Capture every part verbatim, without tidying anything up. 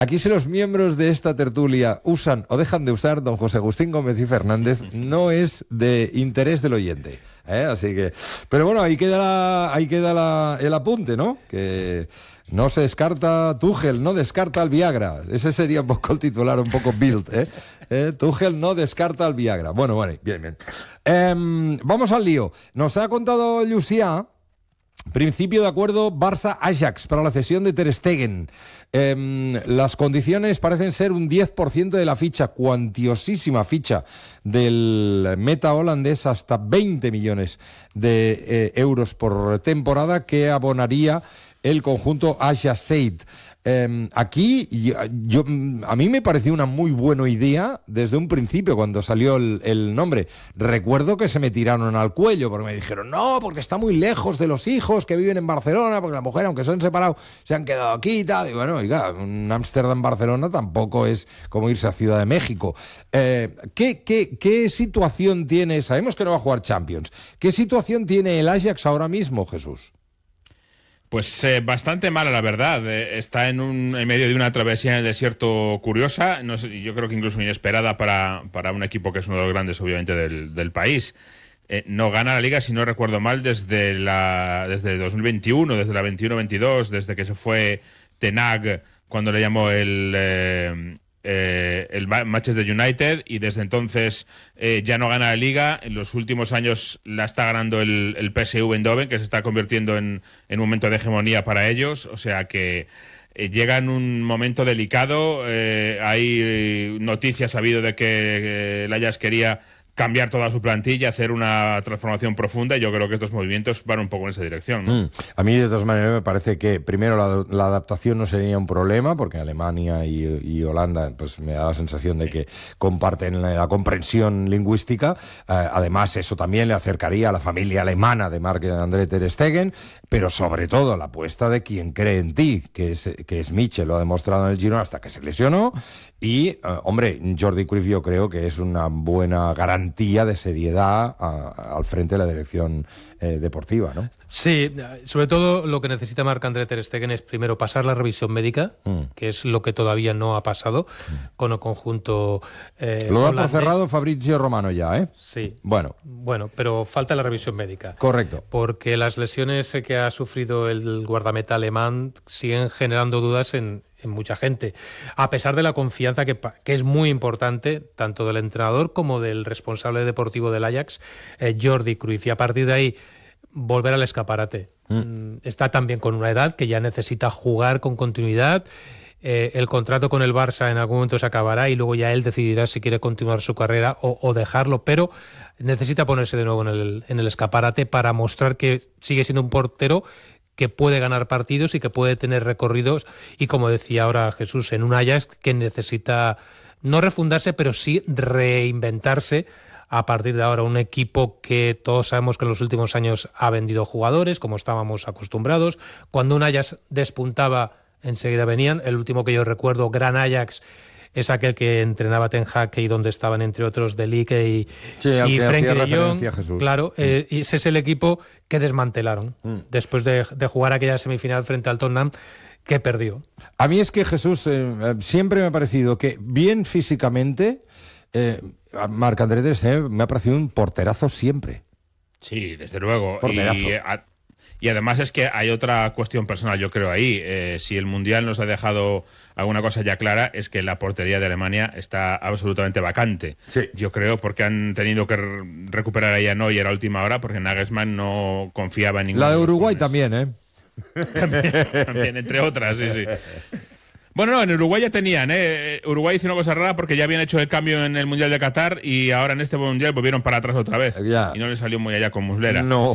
Aquí si los miembros de esta tertulia usan o dejan de usar don José Agustín Gómez y Fernández, no es de interés del oyente, ¿eh? Así que, pero bueno, ahí queda, la, ahí queda la, el apunte, ¿no? Que no se descarta, Tuchel no descarta al Viagra. Ese sería un poco el titular, un poco Bild, ¿eh? ¿Eh? Tuchel no descarta al Viagra. Bueno, bueno, bien, bien. Eh, vamos al lío. Nos ha contado Llucià, principio de acuerdo Barça-Ajax para la cesión de Ter Stegen. Eh, las condiciones parecen ser un diez por ciento de la ficha, cuantiosísima ficha del meta holandés, hasta veinte millones de eh, euros por temporada que abonaría el conjunto Ajax. Eh, aquí yo, yo, a mí me pareció una muy buena idea desde un principio cuando salió el, el nombre. Recuerdo que se me tiraron al cuello porque me dijeron no, porque está muy lejos de los hijos que viven en Barcelona, porque la mujer, aunque se han separado, se han quedado aquí y tal. Y bueno, oiga, un Ámsterdam-Barcelona tampoco es como irse a Ciudad de México. Eh, ¿qué, qué, ¿Qué situación tiene? Sabemos que no va a jugar Champions. ¿Qué situación tiene el Ajax ahora mismo, Jesús? Pues eh, bastante mala, la verdad. Eh, está en, un, en medio de una travesía en el desierto curiosa, no sé, yo creo que incluso inesperada para, para un equipo que es uno de los grandes, obviamente, del, del país. Eh, no gana la Liga, si no recuerdo mal, desde la desde dos mil veintiuno, desde la veintiuno veintidós, desde que se fue Ten Hag, cuando le llamó el... Eh, Eh, el Manchester United, y desde entonces eh, ya no gana la Liga. En los últimos años la está ganando el, el P S V Eindhoven, que se está convirtiendo en, en un momento de hegemonía para ellos, o sea que eh, llega en un momento delicado. Eh, hay noticias, ha habido de que eh, el Ajax quería cambiar toda su plantilla, hacer una transformación profunda, y yo creo que estos movimientos van un poco en esa dirección, ¿no? Mm. A mí, de todas maneras, me parece que primero la, la adaptación no sería un problema, porque Alemania y, y Holanda, pues me da la sensación de sí. que comparten la, la comprensión lingüística. Eh, además, eso también le acercaría a la familia alemana de Marc-André Ter Stegen, pero sobre todo la apuesta de quien cree en ti, que es, que es Michel, lo ha demostrado en el Girona hasta que se lesionó. Y, eh, hombre, Jordi Cruyff yo creo que es una buena garantía de seriedad a, al frente de la dirección eh, deportiva, ¿no? Sí, sobre todo lo que necesita Marc-André Ter Stegen es primero pasar la revisión médica, mm. que es lo que todavía no ha pasado mm. con el conjunto eh, Lo da por cerrado Fabrizio Romano ya, ¿eh? Sí. Bueno. Bueno, pero falta la revisión médica. Correcto. Porque las lesiones que ha sufrido el guardameta alemán siguen generando dudas en en mucha gente, a pesar de la confianza que, que es muy importante, tanto del entrenador como del responsable deportivo del Ajax, eh, Jordi Cruyff, y a partir de ahí volver al escaparate. Mm. Está también con una edad que ya necesita jugar con continuidad. Eh, el contrato con el Barça en algún momento se acabará y luego ya él decidirá si quiere continuar su carrera o, o dejarlo, pero necesita ponerse de nuevo en el, en el escaparate para mostrar que sigue siendo un portero que puede ganar partidos y que puede tener recorridos, y como decía ahora Jesús, en un Ajax que necesita no refundarse, pero sí reinventarse a partir de ahora. Un equipo que todos sabemos que en los últimos años ha vendido jugadores, como estábamos acostumbrados. Cuando un Ajax despuntaba, enseguida venían. El último que yo recuerdo, gran Ajax, es aquel que entrenaba Ten Hag y donde estaban, entre otros, De Ligt y, sí, y Frenkie de Jong. Jesús. Claro, mm. eh, y ese es el equipo que desmantelaron mm. después de, de jugar aquella semifinal frente al Tottenham, que perdió. A mí es que Jesús, eh, siempre me ha parecido que bien físicamente, eh, Marc-André Ter Stegen me ha parecido un porterazo siempre. Sí, desde luego. Porterazo. Y, a, y además es que hay otra cuestión personal, yo creo, ahí. Eh, si el Mundial nos ha dejado alguna cosa ya clara, es que la portería de Alemania está absolutamente vacante. Sí. Yo creo, porque han tenido que re- recuperar a Neuer a última hora, porque Nagelsmann no confiaba en ningún. La de Uruguay también, ¿eh? también, también, entre otras, sí, sí. Bueno, no, en Uruguay ya tenían, ¿eh? Uruguay hizo una cosa rara porque ya habían hecho el cambio en el Mundial de Qatar y ahora en este Mundial volvieron para atrás otra vez. Ya. Y no les salió muy allá con Muslera. No.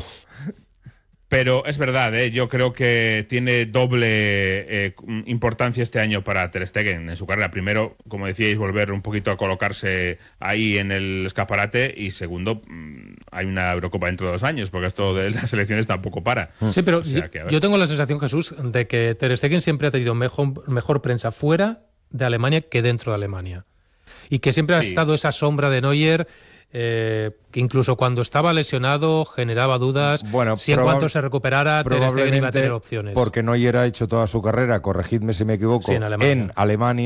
Pero es verdad, ¿eh? Yo creo que tiene doble eh, importancia este año para Ter Stegen en su carrera. Primero, como decíais, volver un poquito a colocarse ahí en el escaparate, y segundo, hay una Eurocopa dentro de dos años, porque esto de las elecciones tampoco para. Sí, pero o sea que, yo tengo la sensación, Jesús, de que Ter Stegen siempre ha tenido mejor, mejor prensa fuera de Alemania que dentro de Alemania. Y que siempre ha Sí. estado esa sombra de Neuer, eh, que incluso cuando estaba lesionado generaba dudas Bueno, si en probab- cuanto se recuperara Ter Stegen iba a tener Probablemente opciones. porque Neuer ha hecho toda su carrera, corregidme si me equivoco, Sí, en Alemania. en Alemania.